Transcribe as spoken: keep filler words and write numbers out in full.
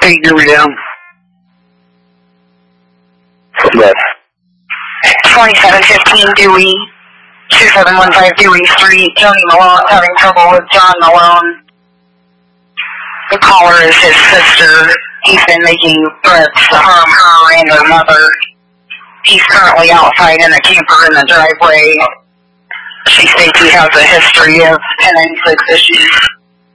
Hey, here we go. Yes. twenty-seven fifteen Dewey, two seven one five Dewey Street. Joni Malone's having trouble with John Malone. The caller is his sister. He's been making threats to harm her and her mother. He's currently outside in a camper in the driveway. She states he has a history of pen and six issues.